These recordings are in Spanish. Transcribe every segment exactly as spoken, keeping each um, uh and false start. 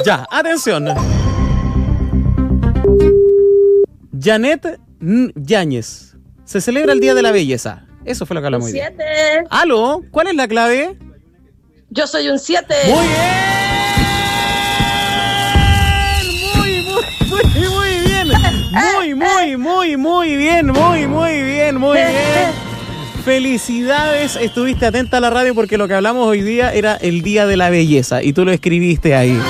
Ya, atención. Janet Yáñez. Se celebra el Día de la Belleza. Eso fue lo que hablamos hoy día. siete. ¿Aló? ¿Cuál es la clave? Yo soy un siete. Muy bien. Muy, muy, muy, muy bien. Muy, muy, muy, muy bien. Muy, muy bien, muy bien. Felicidades, estuviste atenta a la radio porque lo que hablamos hoy día era el Día de la Belleza y tú lo escribiste ahí.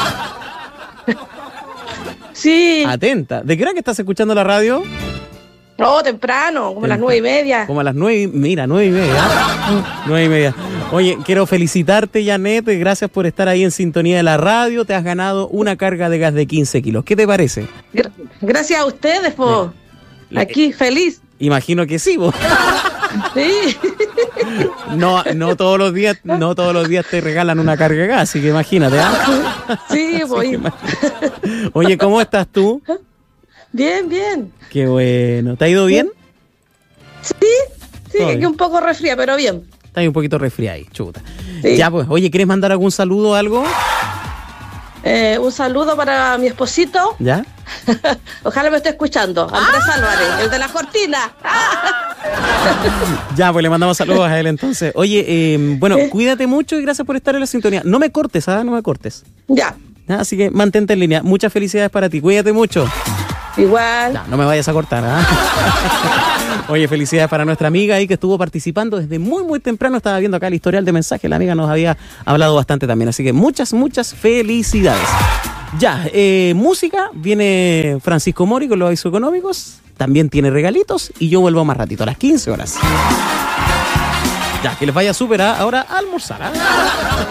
Sí. Atenta. ¿De qué hora que estás escuchando la radio? No, temprano, como a las nueve y media. Como a las nueve, mira, nueve y media. Nueve y media. Oye, quiero felicitarte, Janet. Gracias por estar ahí en sintonía de la radio. Te has ganado una carga de gas de quince kilos. ¿Qué te parece? Gra- gracias a ustedes, po. Le- Aquí, feliz. Imagino que sí, vos. Sí. No, no todos los días, no todos los días te regalan una carga de gas, así que imagínate. ¿Ah? Sí, Así voy. que imagínate. Oye, ¿cómo estás tú? Bien, bien. Qué bueno. ¿Te ha ido bien? Sí, sí, Todo aquí bien. un poco resfría, pero bien. Estás ahí un poquito resfriada ahí, chuta. Sí. Ya, pues, oye, ¿quieres mandar algún saludo o algo? Eh, un saludo para mi esposito. ¿Ya? Ojalá me esté escuchando. Andrés Álvarez, el de la cortina. Ya, pues le mandamos saludos a él entonces. Oye, eh, bueno, cuídate mucho y gracias por estar en la sintonía. No me cortes, ¿ah? No me cortes. Ya, ¿Ah? Así que mantente en línea. Muchas felicidades para ti. Cuídate mucho. igual. Ya, no me vayas a cortar, ¿ah? Oye, felicidades para nuestra amiga ahí que estuvo participando desde muy, muy temprano. Estaba viendo acá el historial de mensajes. La amiga nos había hablado bastante también. Así que muchas, muchas felicidades. Ya, eh, música. Viene Francisco Mori con los avisos económicos. También tiene regalitos. Y yo vuelvo más ratito, a las quince horas. Ya, que les vaya súper, ¿ah? Ahora a almorzar, ¿ah?